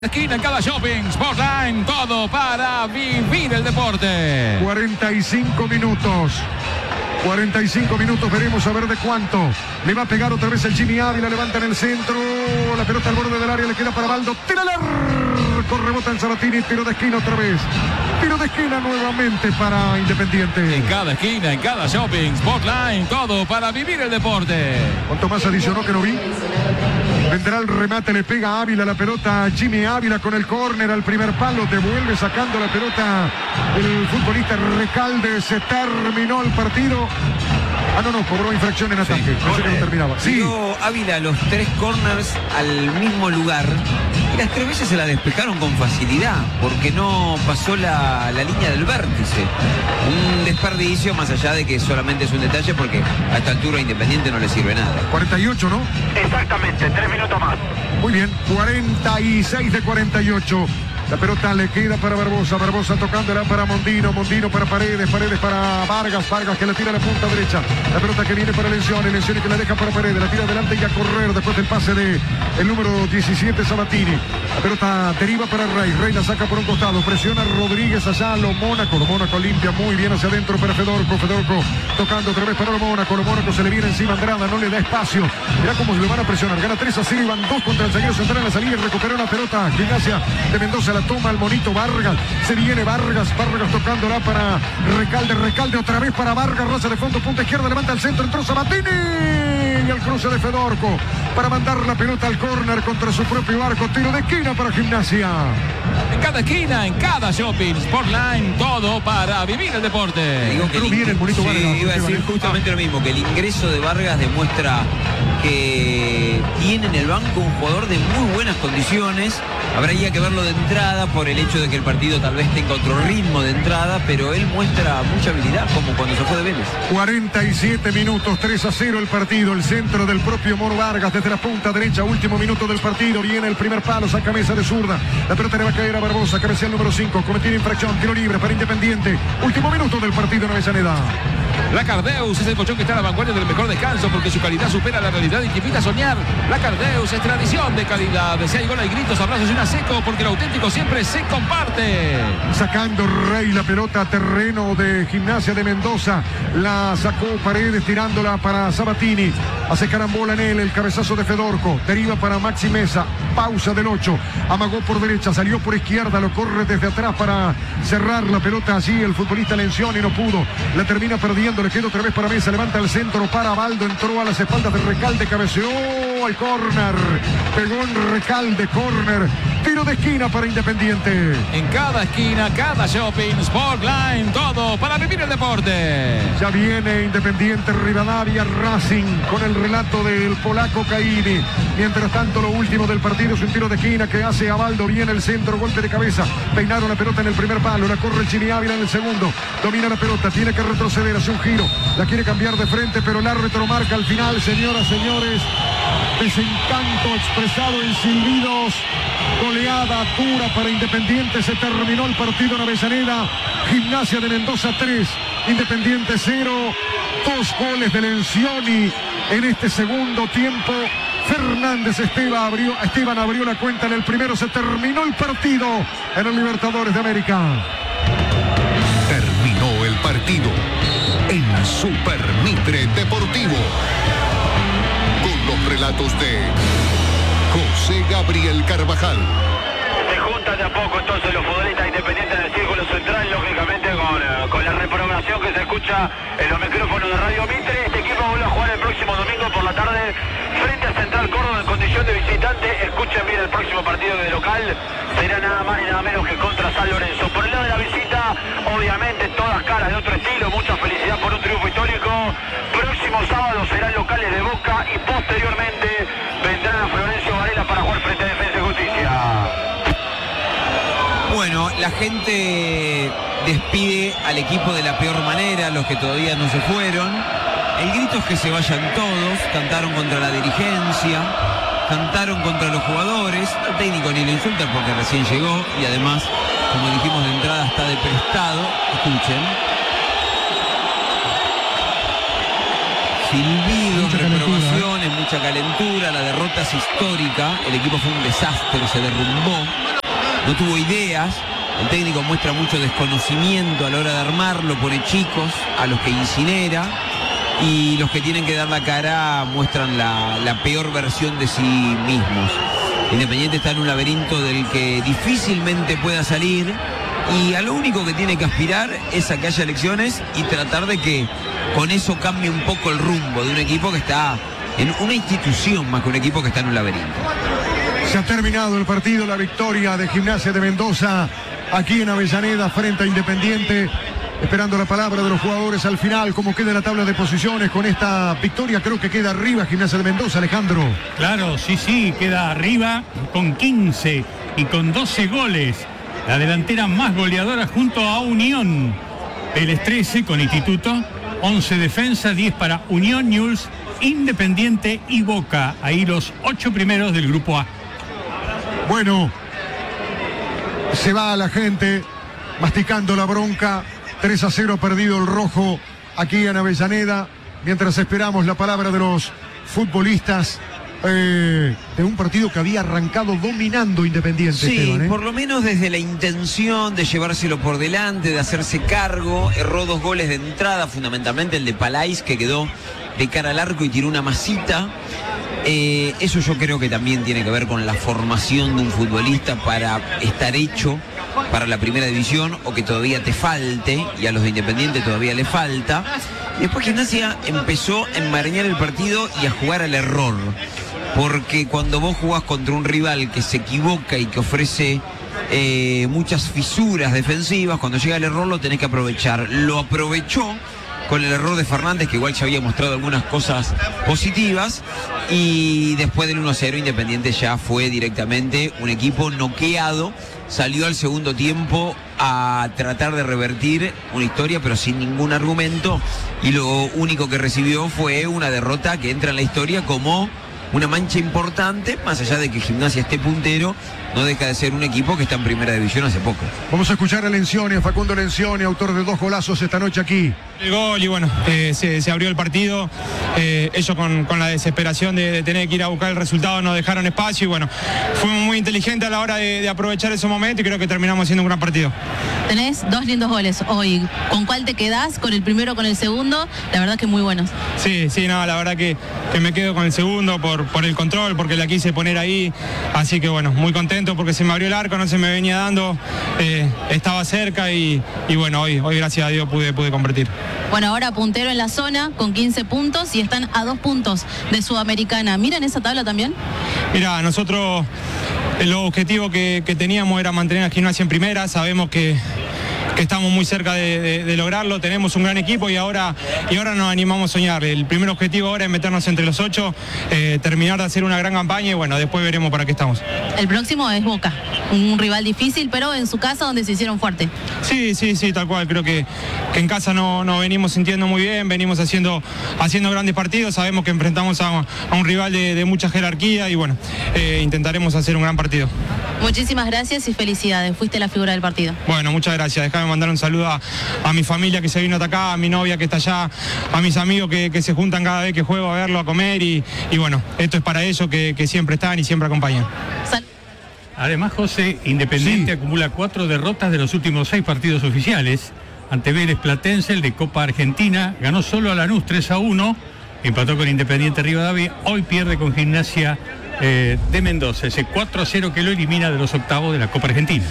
Esquina en cada shopping, Sportline, todo para vivir el deporte. 45 minutos. 45 minutos, veremos a ver de cuánto. Le va a pegar otra vez el Jimmy Ávila, levanta en el centro, la pelota al borde del área, le queda para Baldo, tira al arco, rebota en Sabatini, tiro de esquina otra vez. Tiro de esquina nuevamente para Independiente. En cada esquina, en cada shopping, Sportline, todo para vivir el deporte. ¿Cuánto más adicionó que no vi? Vendrá el remate, le pega a Ávila la pelota, Jimmy Ávila con el córner al primer palo, devuelve sacando la pelota el futbolista Recalde. Se terminó el partido. No, cobró infracción en ataque. Pensé que no terminaba. Sí. Dio Ávila los 3 corners al mismo lugar y las 3 veces se la despejaron con facilidad porque no pasó la línea del vértice. Un desperdicio, más allá de que solamente es un detalle, porque a esta altura a Independiente no le sirve nada. 48, ¿no? Exactamente, 3 minutos más. Muy bien, 46 de 48. La pelota le queda para Barbosa, Barbosa tocándola para Mondino, Mondino para Paredes, Paredes para Vargas, Vargas que la tira a la punta derecha. La pelota que viene para Lencioni, Lencioni que la deja para Paredes, la tira adelante y a correr después del pase de el número 17 Sabatini. La pelota deriva para Rey, Rey la saca por un costado, presiona Rodríguez allá, lo Mónaco limpia muy bien hacia adentro para Fedorco, Fedorco tocando otra vez para lo Mónaco se le viene encima Andrada, no le da espacio. Mirá cómo se le van a presionar, gana 3-0 y van 2 contra el zaguero central en la salida y recupera una pelota. Gimnasia de Mendoza la toma el monito Vargas, se viene Vargas tocándola para Recalde otra vez para Vargas, raza de fondo, punta izquierda, levanta el centro, entró Sabatini y el cruce de Fedorco para mandar la pelota al córner contra su propio arco, tiro de esquina para Gimnasia. En cada esquina, en cada shopping, Sportline, todo para vivir el deporte. Digo que viene el monito Vargas. Iba a decir justamente lo mismo, que el ingreso de Vargas demuestra que tiene en el banco un jugador de muy buenas condiciones. Habría que verlo de entrada por el hecho de que el partido tal vez tenga otro ritmo de entrada, pero él muestra mucha habilidad, como cuando se fue de Vélez. 47 minutos, 3-0 el partido, el centro del propio Moro Vargas desde la punta derecha, último minuto del partido, viene el primer palo, saca mesa de zurda, la pelota le va a caer a Barbosa, cabecea el número 5, cometió infracción, tiro libre para Independiente, último minuto del partido en Avellaneda. La Cardeus es el colchón que está a la vanguardia del mejor descanso porque su calidad supera la realidad y te invita a soñar. La Cardeus es tradición de calidad. Si hay gol, hay gritos, abrazos y una seco porque lo auténtico siempre se comparte. Sacando Rey la pelota a terreno de Gimnasia de Mendoza. La sacó Paredes tirándola para Sabatini. Hace carambola en él el cabezazo de Fedorco. Deriva para Maxi Mesa. Pausa del 8. Amagó por derecha, salió por izquierda. Lo corre desde atrás para cerrar la pelota allí. El futbolista Lencioni no pudo. La termina perdiendo. Le queda otra vez para Mesa. Levanta el centro para Baldo. Entró a las espaldas de Recalde. Cabeceó al córner. Pegó en Recalde. Córner. Tiro de esquina para Independiente. En cada esquina, cada shopping, Sportline, todo para vivir el deporte. Ya viene Independiente Rivadavia Racing con el relato del polaco Caini. Mientras tanto, lo último del partido es un tiro de esquina que hace a Baldo. Viene el centro, golpe de cabeza. Peinaron la pelota en el primer palo. La corre el Chini Ávila en el segundo. Domina la pelota, tiene que retroceder, hace un giro. La quiere cambiar de frente, pero el árbitro marca al final, señoras, señores. Desencanto expresado en silbidos. Goleada dura para Independiente. Se terminó el partido en Avellaneda. Gimnasia de Mendoza 3, Independiente 0. 2 goles de Lencioni en este segundo tiempo. Fernández Esteban abrió la cuenta en el primero. Se terminó el partido en el Libertadores de América. Terminó el partido en Super Mitre Deportivo con los relatos de José Gabriel Carvajal. Se juntan de a poco entonces los futbolistas Independientes en el círculo central, lógicamente con la reprogramación que se escucha en los micrófonos de Radio Mitre. Este equipo vuelve a jugar el próximo domingo por la tarde frente a Central Córdoba en condición de visitante. Escuchen bien, el próximo partido de local será nada más y nada menos que contra San Lorenzo. Por el lado de la visita, obviamente todas caras de otro estilo, mucha felicidad por un triunfo histórico. Próximo sábado serán locales de Boca y posteriormente vendrán a Florencio Varela para jugar frente a Defensa y Justicia. Bueno, la gente despide al equipo de la peor manera, los que todavía no se fueron. El grito es que se vayan todos. Cantaron contra la dirigencia, cantaron contra los jugadores. El técnico ni lo insulta porque recién llegó y además, como dijimos de entrada, está de prestado. Escuchen. Silbidos, reprobaciones, mucha calentura. La derrota es histórica. El equipo fue un desastre, se derrumbó. no tuvo ideas. El técnico muestra mucho desconocimiento a la hora de armarlo, pone chicos a los que incinera, y los que tienen que dar la cara muestran la peor versión de sí mismos. Independiente está en un laberinto del que difícilmente pueda salir, y a lo único que tiene que aspirar es a que haya elecciones y tratar de que con eso cambie un poco el rumbo de un equipo que está en una institución más que un equipo que está en un laberinto. Se ha terminado el partido, la victoria de Gimnasia de Mendoza aquí en Avellaneda frente a Independiente. Esperando la palabra de los jugadores al final, cómo queda la tabla de posiciones con esta victoria. Creo que queda arriba Gimnasia de Mendoza, Alejandro. Claro, sí, queda arriba con 15 y con 12 goles. La delantera más goleadora junto a Unión. Vélez 13 con Instituto, 11 defensa, 10 para Unión, Newell's, Independiente y Boca. Ahí los 8 primeros del grupo A. Bueno, se va la gente masticando la bronca. 3-0 ha perdido el rojo aquí en Avellaneda. Mientras esperamos la palabra de los futbolistas de un partido que había arrancado dominando Independiente. Sí, Esteban, por lo menos desde la intención de llevárselo por delante, de hacerse cargo. Erró 2 goles de entrada, fundamentalmente el de Palais, que quedó de cara al arco y tiró una masita. Eso yo creo que también tiene que ver con la formación de un futbolista para estar hecho para la primera división, o que todavía te falte, y a los de Independiente todavía le falta. Y después Gimnasia empezó a enmarañar el partido y a jugar al error, porque cuando vos jugás contra un rival que se equivoca y que ofrece muchas fisuras defensivas, cuando llega el error lo tenés que aprovechar. Lo aprovechó con el error de Fernández, que igual ya había mostrado algunas cosas positivas, y después del 1-0 Independiente ya fue directamente un equipo noqueado. Salió al segundo tiempo a tratar de revertir una historia, pero sin ningún argumento, y lo único que recibió fue una derrota que entra en la historia como una mancha importante. Más allá de que Gimnasia esté puntero, no deja de ser un equipo que está en primera división hace poco. Vamos a escuchar a Lencioni, a Facundo Lencioni, autor de 2 golazos esta noche aquí. El gol, y bueno, se abrió el partido. Ellos con la desesperación de tener que ir a buscar el resultado nos dejaron espacio, y bueno, fuimos muy inteligentes a la hora de aprovechar ese momento, y creo que terminamos haciendo un gran partido. Tenés 2 lindos goles hoy. ¿Con cuál te quedás? ¿Con el primero o con el segundo? La verdad que muy buenos. Sí, no, la verdad que me quedo con el segundo por el control, porque la quise poner ahí. Así que bueno, muy contento porque se me abrió el arco, no se me venía dando, estaba cerca, y bueno, hoy gracias a Dios pude convertir. Bueno, ahora puntero en la zona con 15 puntos y están a 2 puntos de Sudamericana. ¿Miran esa tabla también? Mira, nosotros el objetivo que teníamos era mantener a Gimnasia en primera. Sabemos que estamos muy cerca de lograrlo. Tenemos un gran equipo y ahora nos animamos a soñar. El primer objetivo ahora es meternos entre los 8, terminar de hacer una gran campaña, y bueno, después veremos para qué estamos. El próximo es Boca, un rival difícil, pero en su casa donde se hicieron fuerte. Sí, tal cual. Creo que en casa nos venimos sintiendo muy bien, venimos haciendo grandes partidos. Sabemos que enfrentamos a un rival de mucha jerarquía, y bueno, intentaremos hacer un gran partido. Muchísimas gracias y felicidades. Fuiste la figura del partido. Bueno, muchas gracias. Déjame mandar un saludo a mi familia que se vino hasta acá, a mi novia que está allá, a mis amigos que se juntan cada vez que juego a verlo, a comer, y bueno, esto es para ellos que siempre están y siempre acompañan. Además, José, Independiente acumula 4 derrotas de los últimos 6 partidos oficiales. Ante Vélez Platense, el de Copa Argentina, ganó solo a Lanús 3-1, empató con Independiente Rivadavia, hoy pierde con Gimnasia de Mendoza, ese 4-0 que lo elimina de los octavos de la Copa Argentina.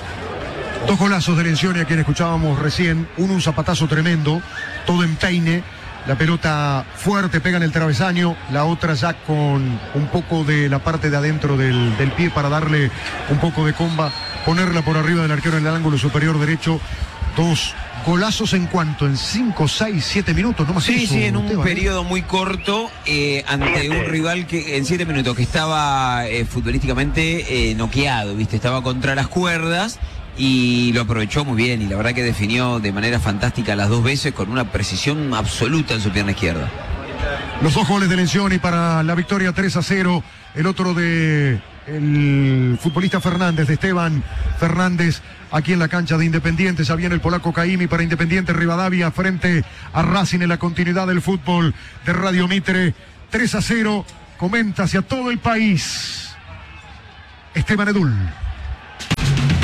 2 golazos de Lencioni, a quien escuchábamos recién. Uno, un zapatazo tremendo, todo en peine. La pelota fuerte, pega en el travesaño. La otra ya con un poco de la parte de adentro del pie para darle un poco de comba. Ponerla por arriba del arquero en el ángulo superior derecho. 2 golazos en cuanto, en 5, 6, 7 minutos, no más. Sí, eso, en un Esteban, periodo muy corto, ante un rival que en 7 minutos que estaba futbolísticamente noqueado, ¿viste? Estaba contra las cuerdas, y lo aprovechó muy bien, y la verdad que definió de manera fantástica las 2 veces con una precisión absoluta en su pierna izquierda. Los 2 goles de Lencioni para la victoria 3-0. El otro de el futbolista Fernández, de Esteban Fernández, aquí en la cancha de Independiente. Ya viene el polaco Caimi para Independiente Rivadavia frente a Racing en la continuidad del fútbol de Radio Mitre. 3-0, comenta hacia todo el país Esteban Edul.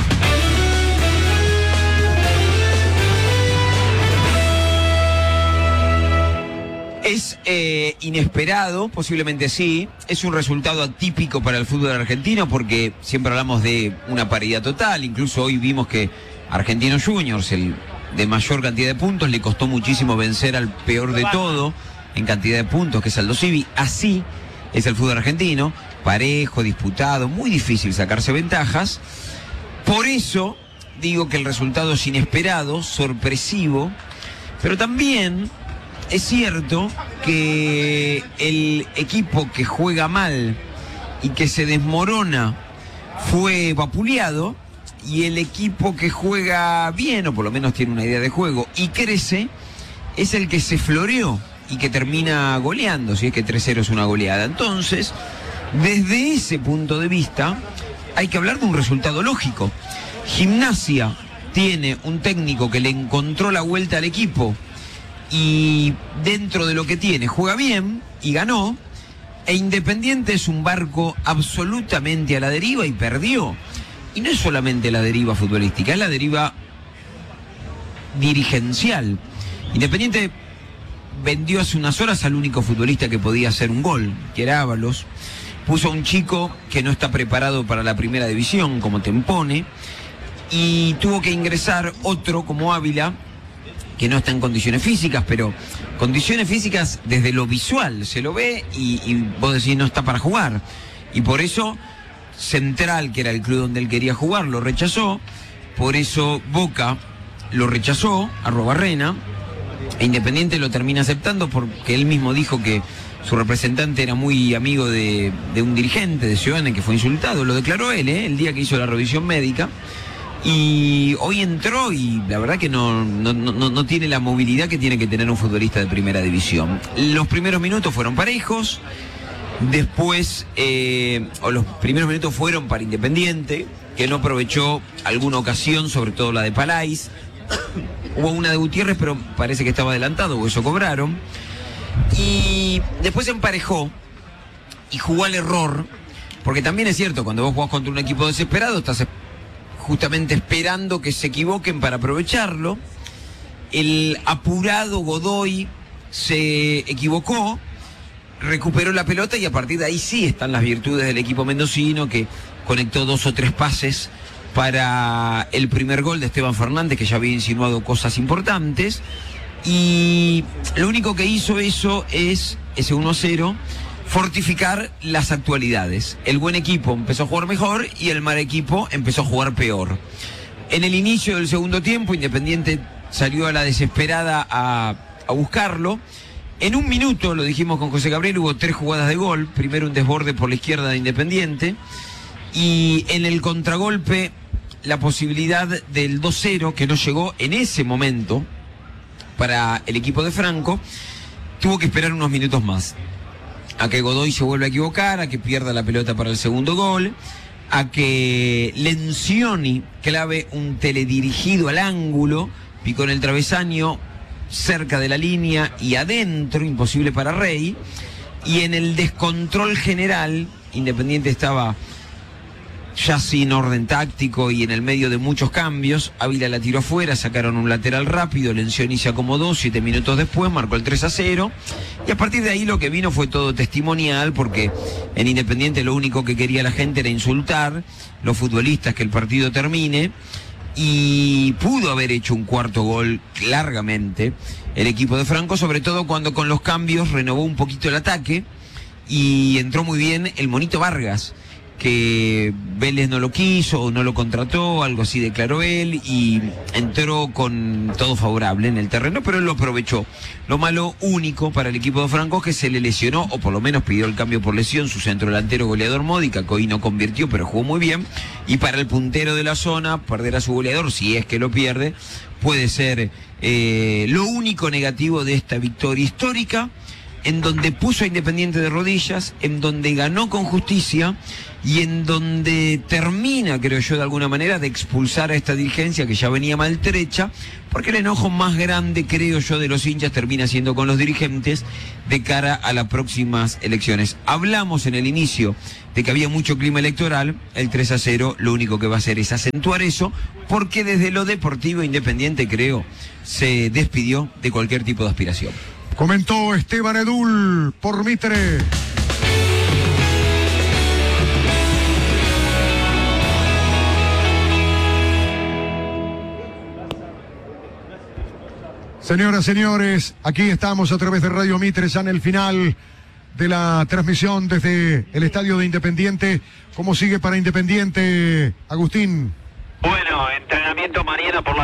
inesperado, posiblemente sí. Es un resultado atípico para el fútbol argentino porque siempre hablamos de una paridad total. Incluso hoy vimos que Argentinos Juniors, el de mayor cantidad de puntos, le costó muchísimo vencer al peor de todo en cantidad de puntos, que es Aldo Civi. Así es el fútbol argentino, parejo, disputado, muy difícil sacarse ventajas. Por eso digo que el resultado es inesperado, sorpresivo, pero también es cierto que el equipo que juega mal y que se desmorona fue vapuleado, y el equipo que juega bien, o por lo menos tiene una idea de juego, y crece, es el que se floreó y que termina goleando, si es que 3-0 es una goleada. Entonces, desde ese punto de vista, hay que hablar de un resultado lógico. Gimnasia tiene un técnico que le encontró la vuelta al equipo y dentro de lo que tiene juega bien y ganó, e Independiente es un barco absolutamente a la deriva y perdió. Y no es solamente la deriva futbolística, es la deriva dirigencial. Independiente vendió hace unas horas al único futbolista que podía hacer un gol, que era Ábalos. Puso a un chico que no está preparado para la primera división, como Tempone, y tuvo que ingresar otro como Ávila, que no está en condiciones físicas, pero condiciones físicas desde lo visual, se lo ve y vos decís no está para jugar. Y por eso Central, que era el club donde él quería jugar, lo rechazó. Por eso Boca lo rechazó a Robarrena, e Independiente lo termina aceptando porque él mismo dijo que su representante era muy amigo de un dirigente de Ciudadana que fue insultado. Lo declaró él, el día que hizo la revisión médica. Y hoy entró y la verdad que no tiene la movilidad que tiene que tener un futbolista de primera división. Los primeros minutos fueron parejos. Después, los primeros minutos fueron para Independiente, que no aprovechó alguna ocasión, sobre todo la de Palais. Hubo una de Gutiérrez, pero parece que estaba adelantado, o eso cobraron. Y después se emparejó y jugó al error, porque también es cierto, cuando vos jugás contra un equipo desesperado, estás justamente esperando que se equivoquen para aprovecharlo. El apurado Godoy se equivocó, recuperó la pelota y a partir de ahí sí están las virtudes del equipo mendocino, que conectó 2 o 3 pases para el primer gol de Esteban Fernández, que ya había insinuado cosas importantes, y lo único que hizo eso es, ese 1-0, fortificar las actualidades. El buen equipo empezó a jugar mejor y el mal equipo empezó a jugar peor. En el inicio del segundo tiempo, Independiente salió a la desesperada a buscarlo. En un minuto, lo dijimos con José Gabriel, hubo 3 jugadas de gol. Primero un desborde por la izquierda de Independiente. Y en el contragolpe, la posibilidad del 2-0, que no llegó en ese momento para el equipo de Franco, tuvo que esperar unos minutos más. A que Godoy se vuelva a equivocar, a que pierda la pelota para el segundo gol, a que Lencioni clave un teledirigido al ángulo, picó en el travesaño, cerca de la línea y adentro, imposible para Rey. Y en el descontrol general, Independiente estaba ya sin orden táctico y en el medio de muchos cambios. Ávila la tiró afuera, sacaron un lateral rápido, Lencioni se acomodó, 7 minutos después marcó el 3-0, y a partir de ahí lo que vino fue todo testimonial, porque en Independiente lo único que quería la gente era insultar los futbolistas, que el partido termine, y pudo haber hecho un cuarto gol largamente el equipo de Franco, sobre todo cuando con los cambios renovó un poquito el ataque y entró muy bien el Monito Vargas, que Vélez no lo quiso o no lo contrató, algo así declaró él, y entró con todo favorable en el terreno, pero él lo aprovechó. Lo malo único para el equipo de Franco es que se le lesionó, o por lo menos pidió el cambio por lesión, su centro delantero goleador Módica, que hoy no convirtió, pero jugó muy bien, y para el puntero de la zona, perder a su goleador, si es que lo pierde, puede ser lo único negativo de esta victoria histórica, en donde puso a Independiente de rodillas, en donde ganó con justicia y en donde termina, creo yo, de alguna manera, de expulsar a esta dirigencia que ya venía maltrecha, porque el enojo más grande, creo yo, de los hinchas termina siendo con los dirigentes de cara a las próximas elecciones. Hablamos en el inicio de que había mucho clima electoral, el 3-0 lo único que va a hacer es acentuar eso, porque desde lo deportivo Independiente, creo, se despidió de cualquier tipo de aspiración. Comentó Esteban Edul por Mitre. Señoras, señores, aquí estamos a través de Radio Mitre, ya en el final de la transmisión desde el estadio de Independiente. ¿Cómo sigue para Independiente, Agustín? Bueno, entrenamiento mañana por la